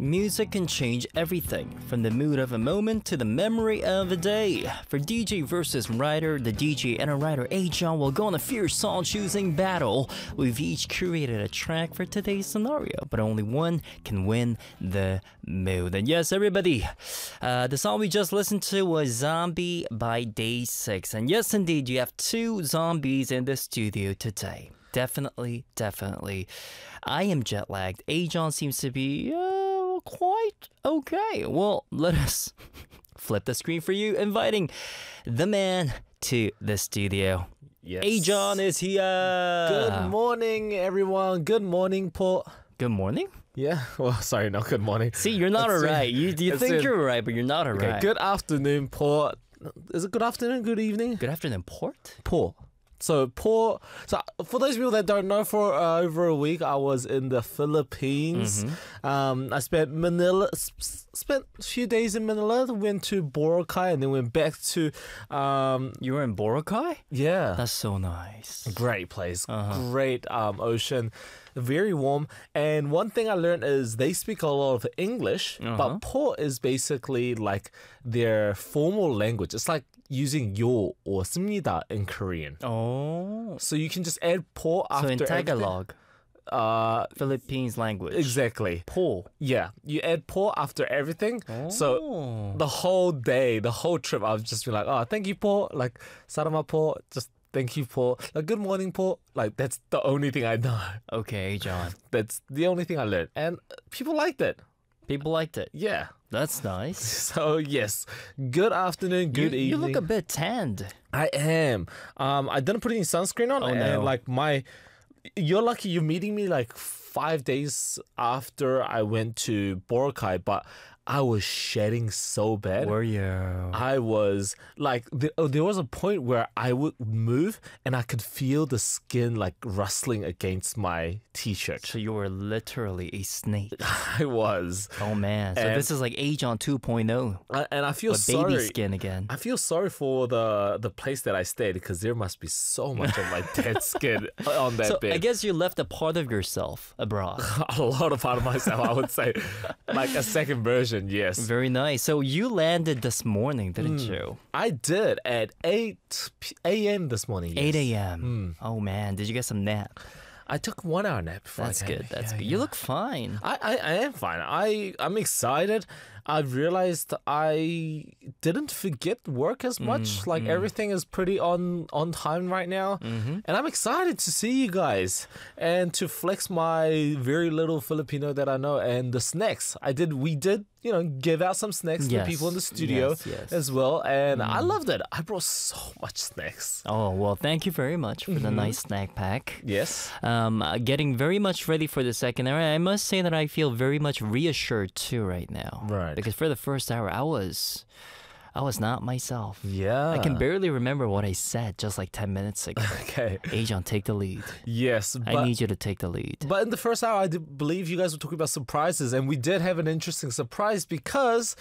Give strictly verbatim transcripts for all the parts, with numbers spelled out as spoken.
Music can change everything, from the mood of a moment to the memory of a day. For D J versus writer, the D J and a writer A-John will go on a fierce song-choosing battle. We've each curated a track for today's scenario, but only one can win the mood. And yes, everybody, uh, the song we just listened to was Zombie by Day six. And yes, indeed, you have two zombies in the studio today. Definitely, definitely. I am jet-lagged. A-John seems to be uh, quite okay. Well, let us flip the screen for you, inviting the man to the studio. Yes. A-John is here. Good morning, everyone. Good morning, Paul. Good morning? Yeah, well, sorry, no, good morning. See, you're not It's alright. in- You, you it's think in- you're right, but you're not Okay, alright. good afternoon, Paul. Is it good afternoon, good evening? Good afternoon, Port? Paul. So, Paul, so for those people that don't know, for uh, over a week, I was in the Philippines. Mm-hmm. Um, I spent Manila, s- s- spent a few days in Manila, went to Boracay, and then went back to, um, You were in Boracay? yeah. That's so nice. Great place, Uh-huh. great um, ocean, very warm. And one thing I learned is they speak a lot of English, Uh-huh. but Po is basically like their formal language. It's like using yo or 습니다 in Korean. Oh. So you can just add Po So after in everything. Tagalog, Uh, Philippines language. exactly. Po. Yeah, you add Po after everything. So Oh. the whole day, the whole trip, I've just been like, oh, thank you, Po. Like, sarama Po. Just thank you, Po. Like, good morning, Po. Like, that's the only thing I know. Okay, John. That's the only thing I learned. And people liked it. People liked it. Yeah. That's nice. So, yes. Good afternoon, good you, evening. You look a bit tanned. I am. Um, I didn't put any sunscreen on. Oh, and, no. like, my... You're lucky you're meeting me, like, five days after I went to Boracay, but I was shedding so bad. Were you? I was like, the, oh, there was a point where I would move and I could feel the skin like rustling against my t-shirt. So you were literally a snake. I was. Oh man. So And- this is like A-John two point oh. I, and I feel But sorry. baby skin again. I feel sorry for the the place that I stayed because there must be so much of my dead skin on that So bed. I guess you left a part of yourself abroad. a lot of part of myself, I would say, like a second version. Yes, Very nice. So you landed this morning, didn't Hmm. you? I did at eight a.m. this morning. Yes. eight a.m. Oh man, did you get some nap? I took one hour nap. Before I That's came. good. That's Yeah, good. yeah. You look fine. I, I, I am fine. I, I'm excited. I've realized I didn't forget work as much. like everything is pretty on, on time right now. Mm-hmm. And I'm excited to see you guys and to flex my very little Filipino that I know and the snacks. I did, we did, you know, give out some snacks Yes. to people in the studio Yes, yes. as well. And I loved it. I brought so much snacks. Oh well, thank you very much for the Mm-hmm. nice snack pack. Yes. Um, uh, getting very much ready for the second hour. I must say that I feel very much reassured too right now. Right. Because for the first hour, I was, I was not myself. Yeah. I can barely remember what I said just like ten minutes ago. Okay. A-John, take the lead. Yes. But I need you to take the lead. But in the first hour, I did believe you guys were talking about surprises, and we did have an interesting surprise because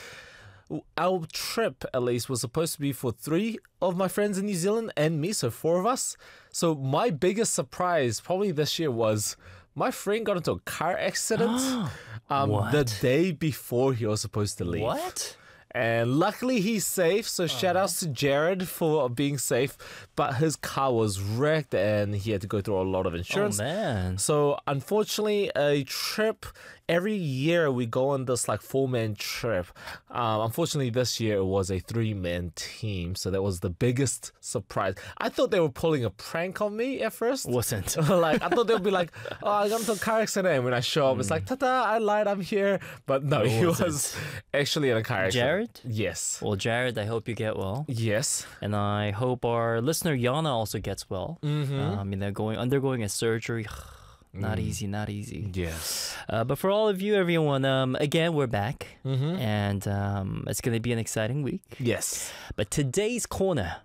our trip, at least, was supposed to be for three of my friends in New Zealand and me, so four of us. So my biggest surprise probably this year was my friend got into a car accident um, What? the day before he was supposed to leave. What? And luckily he's safe, so shout outs to Jared for being safe. But his car was wrecked and he had to go through a lot of insurance. Oh man. So unfortunately, a trip every year we go on this like four man trip. Um, unfortunately, this year it was a three man team, so that was the biggest surprise. I thought they were pulling a prank on me at first. Wasn't. like I thought they would be like, "Oh, I got into a car accident." And when I show up, it's like, "Ta-da! I lied. I'm here." But no, he wasn't. was actually in a car accident. Jared? Yes. Well, Jared, I hope you get well. Yes. And I hope our listener Yana also gets well. Mm-hmm. Uh, I mean, they're going undergoing a surgery. Not Mm. easy, not easy. Yes. Uh, but for all of you, everyone, um, again, we're back. Mm-hmm. And um, it's going to be an exciting week. Yes. But today's corner,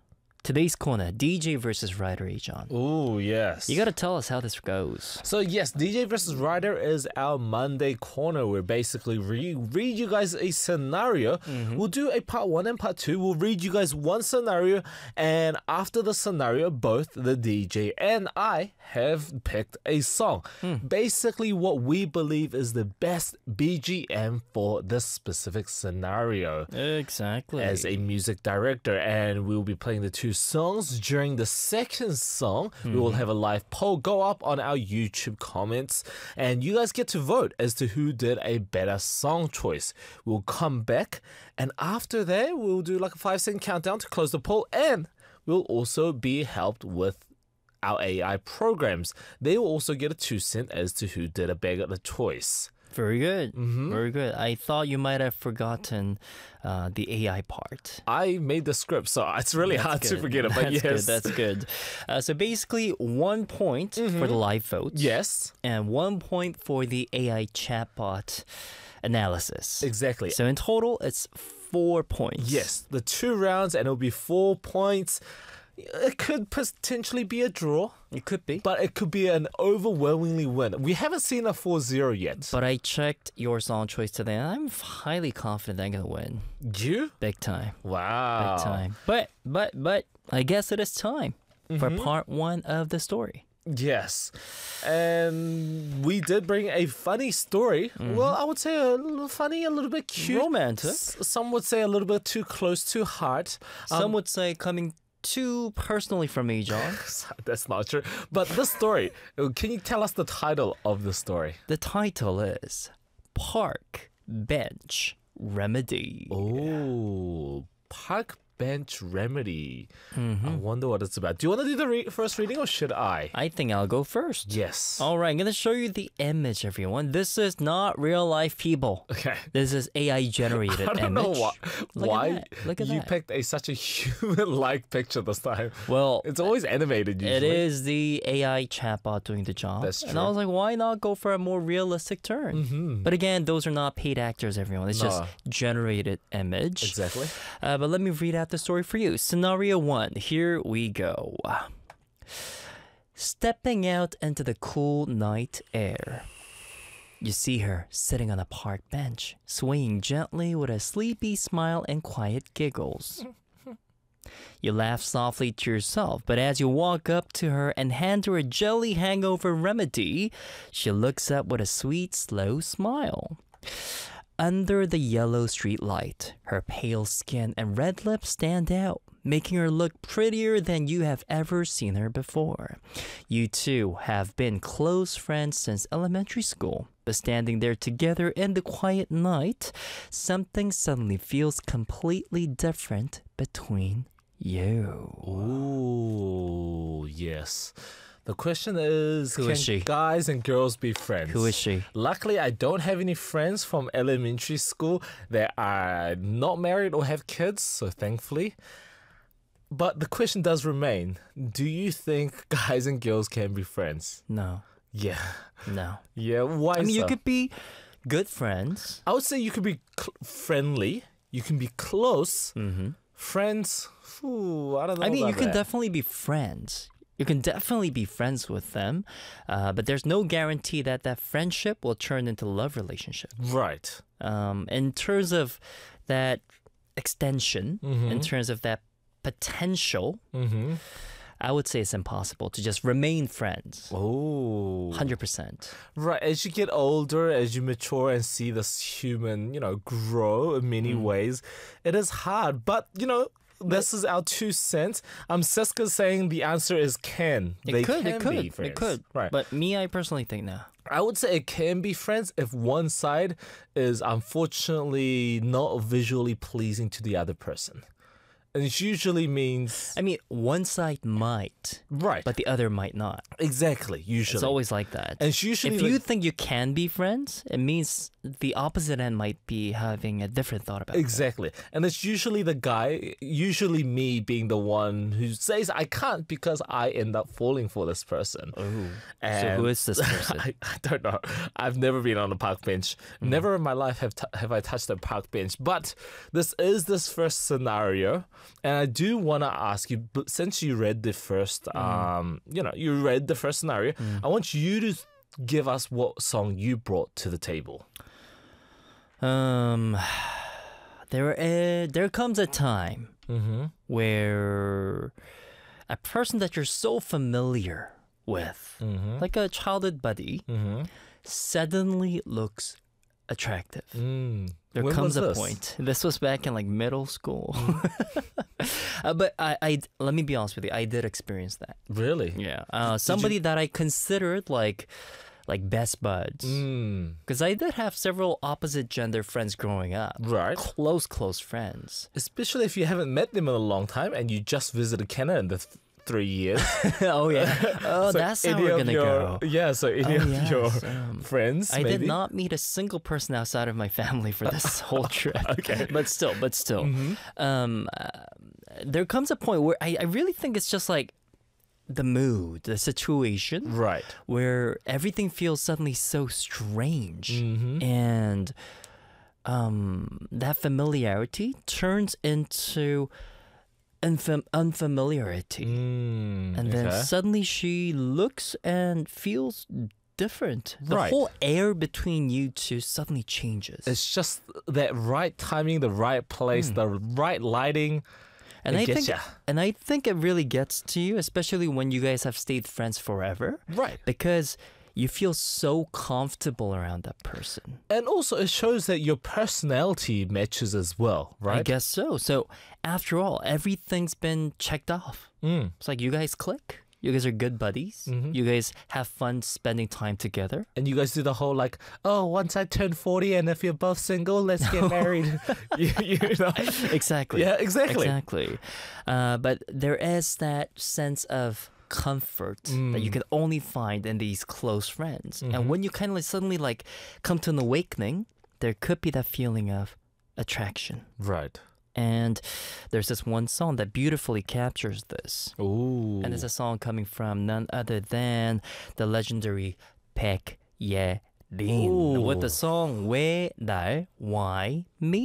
Today's corner, D J versus writer, John. Oh, yes. You gotta tell us how this goes. So yes, D J versus writer is our Monday corner where basically we read you guys a scenario. Mm-hmm. We'll do a part one and part two. We'll read you guys one scenario, and after the scenario, both the D J and I have picked a song. Mm. Basically what we believe is the best B G M for this specific scenario. Exactly. As a music director, and we'll be playing the two songs. During the second song, mm-hmm. we will have a live poll go up on our YouTube comments, and you guys get to vote as to who did a better song choice. We'll come back, and after that, we'll do like a five second countdown to close the poll, and we'll also be helped with our A I programs. They will also get a two cent as to who did a better choice. Very good. Mm-hmm. Very good. I thought you might have forgotten uh, the A I part. I made the script, so it's really That's hard good. to forget it. But that's yes, good. That's good. Uh, so basically, one point mm-hmm. for the live vote. Yes. And one point for the A I chatbot analysis. Exactly. So in total, it's four points. Yes, the two rounds, and it'll be four points. It could potentially be a draw. It could be. But it could be an overwhelmingly win. We haven't seen a four zero yet. But I checked your song choice today, and I'm highly confident I'm going to win. You? Big time. Wow. Big time. But, but, but, I guess it is time mm-hmm. for part one of the story. Yes. And we did bring a funny story. Mm-hmm. Well, I would say a little funny, a little bit cute. Romantic. S- some would say a little bit too close to heart. Some um, would say coming too personally from me, John. That's not true. But the story, can you tell us the title of the story? The title is Park Bench Remedy. Oh, Park Bench Remedy. Mm-hmm. I wonder what it's about. Do you want to do the re- first reading, or should I? I think I'll go first. Yes. All right, I'm going to show you the image, everyone. This is not real life people. Okay. This is A I generated I don't image. know why, Look why at that. Look at you that. picked a such a human-like picture this time. Well, It's always animated usually. it is the A I chatbot doing the job. That's And I true. was like, why not go for a more realistic turn? Mm-hmm. But again, those are not paid actors, everyone. It's just No. generated image. Exactly. Uh, but let me read out the story for you. Scenario one. Here we go. Stepping out into the cool night air. You see her sitting on a park bench, swaying gently with a sleepy smile and quiet giggles. You laugh softly to yourself, but as you walk up to her and hand her a jelly hangover remedy, she looks up with a sweet, slow smile. Under the yellow street light, her pale skin and red lips stand out, making her look prettier than you have ever seen her before. You two have been close friends since elementary school, but standing there together in the quiet night, something suddenly feels completely different between you. Ooh, yes. The question is, Who can is she? guys and girls be friends? Who is she? Luckily, I don't have any friends from elementary school that are not married or have kids, so thankfully. But the question does remain, do you think guys and girls can be friends? No, Yeah. no. Yeah, why I mean, so? you could be good friends. I would say you could be cl- friendly, you can be close. Mm-hmm. Friends, ooh, I don't know I mean, about you can that. definitely be friends. You can definitely be friends with them, uh, but there's no guarantee that that friendship will turn into a love relationship. Right. Um, in terms of that extension, Mm-hmm. in terms of that potential, Mm-hmm. I would say it's impossible to just remain friends. Oh. one hundred percent. Right, as you get older, as you mature and see this human, you know, grow in many Mm. ways, it is hard. But, you know, this is our two cents. Um, Siska's saying the answer is can. It they could, can it could, be friends. it could. Right. But me, I personally think no. I would say it can be friends if one side is unfortunately not visually pleasing to the other person. And it usually means... I mean, one side might, Right. but the other might not. Exactly, usually. It's always like that. And it's usually If like- you think you can be friends, it means the opposite end might be having a different thought about it. Exactly. And it's usually the guy, usually me being the one who says I can't because I end up falling for this person. Oh. So And who is this person? I, I don't know. I've never been on a park bench. Never in my life have t- have I touched a park bench. But this is this first scenario. And I do want to ask you, but since you read the first, um, you know, you read the first scenario, I want you to give us what song you brought to the table. Um, there, uh, there comes a time Mm-hmm. where a person that you're so familiar with, Mm-hmm. like a childhood buddy, Mm-hmm. suddenly looks attractive. Mm. There When comes was a this? point. This was back in like middle school. uh, but I, I, let me be honest with you. I did experience that. Really? Yeah. Uh, somebody that I considered like, like best buds. Mm. Because I did have several opposite gender friends growing up. Right. Close, close friends. Especially if you haven't met them in a long time and you just visited Canada in the th- three years. Oh, yeah. Oh, So that's how any we're of going to your- go. Yeah, so any Oh, of yes, your um, friends, I maybe? did not meet a single person outside of my family for this whole trip. Okay. But still, but still. Mm-hmm. Um, uh, there comes a point where I, I really think it's just like the mood, the situation, Right. where everything feels suddenly so strange. Mm-hmm. And um, that familiarity turns into unfam- unfamiliarity. Mm, And then okay. suddenly she looks and feels different. The Right. whole air between you two suddenly changes. It's just that right timing, the right place, the right lighting. and it I gets think ya. and I think it really gets to you, especially when you guys have stayed friends forever, Right. because you feel so comfortable around that person. And also, it shows that your personality matches as well, right? I guess so. So after all, everything's been checked off. Mm. It's like you guys click. You guys are good buddies. Mhm. You guys have fun spending time together. And you guys do the whole like, oh, once I turn forty and if you're both single, let's get married. you, you know? Exactly. Yeah, exactly. Exactly. Uh, but there is that sense of comfort that you Mm. can only find in these close friends. Mhm. And when you kind of suddenly like come to an awakening, there could be that feeling of attraction. Right. And there's this one song that beautifully captures this. Ooh. And it's a song coming from none other than the legendary Baek Ye Rin with the Ooh. song 왜 날, why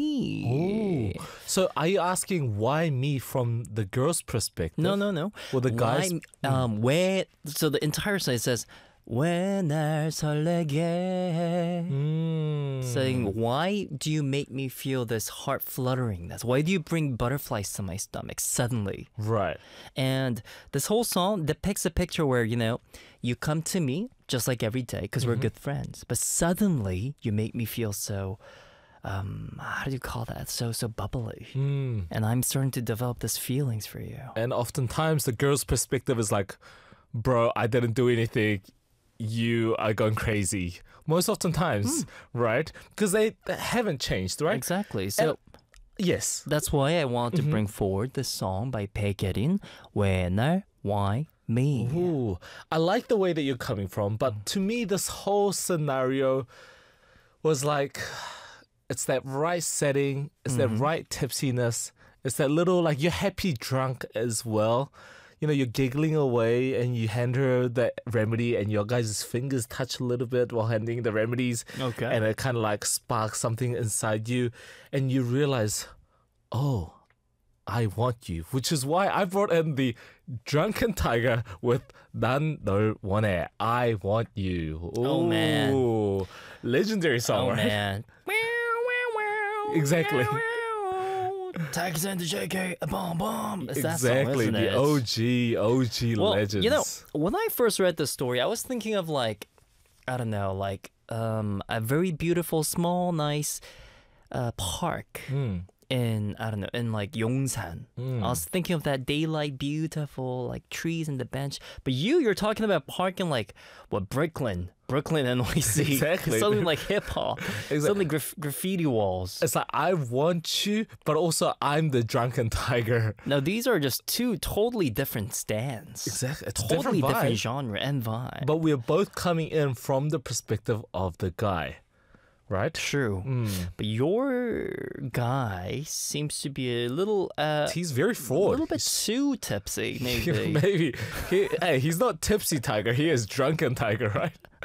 me? Ooh. So are you asking why me from the girl's perspective? No, no, no. Or the guy's? Why, um, 왜, so the entire song it says 왜 날 설레게, Mm. saying why do you make me feel this heart flutteringness? Why do you bring butterflies to my stomach suddenly? Right. And this whole song depicts a picture where, you know, you come to me just like every day because we're good friends, but suddenly you make me feel so, um, how do you call that? So, so bubbly. Mm. And I'm starting to develop these feelings for you. And oftentimes the girl's perspective is like, bro, I didn't do anything. You are going crazy. Most oftentimes, right? Because they, they haven't changed, right? Exactly. So Yes. that's why I want to bring forward this song by Baek Ye-rin, 왜 날, why me? Ooh, I like the way that you're coming from, but to me, this whole scenario was like, it's that right setting, it's that right tipsiness, it's that little, like, you're happy drunk as well. You know, you're giggling away and you hand her the remedy and your guys' fingers touch a little bit while handing the remedies. Okay. And it kind of like sparks something inside you and you realize, oh, I want you. Which is why I brought in the Drunken Tiger with 난 널 원해. I want you. Oh, man. Ooh, legendary song, Oh, right? man. Exactly. Tigers and the J K, a bomb bomb. It's that Exactly. song, isn't The it? O G, O G Well, legends. you know, when I first read the story, I was thinking of like, I don't know, like um, a very beautiful, small, nice uh, park Mm, in, I don't know, in like Yongsan. mm. I was thinking of that daylight, beautiful, like trees and the bench. But you, you're talking about park in like, what, Brooklyn, Brooklyn, N Y C. Exactly. Suddenly like hip hop. Exactly. Suddenly graf- graffiti walls. It's like, I want you, but also I'm the Drunken Tiger. Now, these are just two totally different stands. Exactly. It's a Totally different different vibe. genre and vibe. But we're both coming in from the perspective of the guy, right? True. Mm. But your guy seems to be a little, uh, He's very a forward. little bit too tipsy, maybe. Maybe. He, hey, he's not tipsy tiger. He is drunken tiger, right?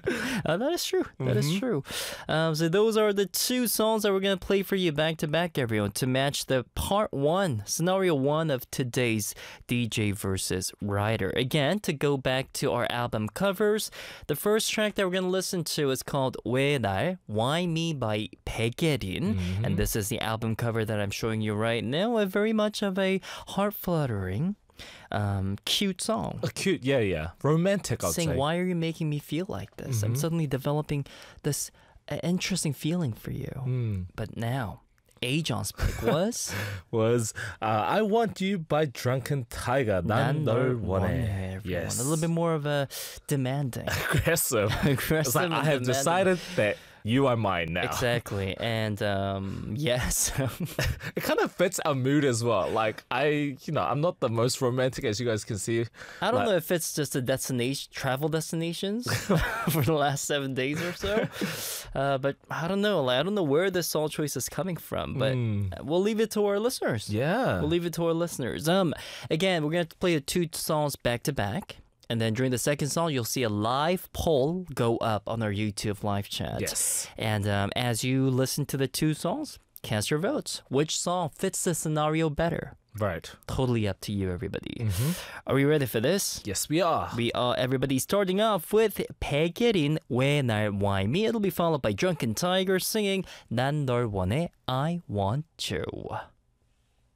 Uh, that is true. That is true. Um, so those are the two songs that we're going to play for you back to back, everyone, to match the part one, scenario one of today's D J versus Writer. Again, to go back to our album covers, the first track that we're going to listen to is called 왜 날, Why Me by Baekjerin. Mm-hmm. And this is the album cover that I'm showing you right now. A very much of a heart-fluttering, um, cute song. A cute, yeah, yeah. Romantic, I'd Saying, say. why are you making me feel like this? Mm-hmm. I'm suddenly developing this uh, interesting feeling for you. Mm. But now, Ajon's pick was Was uh, I Want You by Drunken Tiger. 난 널 원해. everyone. Yes. A little bit more of a demanding. Aggressive. aggressive It's like, and I have demanding. decided that you are mine now. Exactly. And um, yes. It kind of fits our mood as well. Like, I, you know, I'm not the most romantic, as you guys can see. I don't Like- know if it's just the destination, travel destinations for the last seven days or so. Uh, but I don't know. Like, I don't know where this song choice is coming from. But Mm. we'll leave it to our listeners. Yeah. We'll leave it to our listeners. Um, again, we're going to play the two songs back to back. And then during the second song, you'll see a live poll go up on our YouTube live chat. Yes. And um, as you listen to the two songs, cast your votes. Which song fits the scenario better? Right. Totally up to you, everybody. Mm-hmm. Are we ready for this? Yes, we are. We are, everybody, starting off with Baekjerin, 왜 날 Why Me. It'll be followed by Drunken Tiger singing 난 널 원해, I Want You.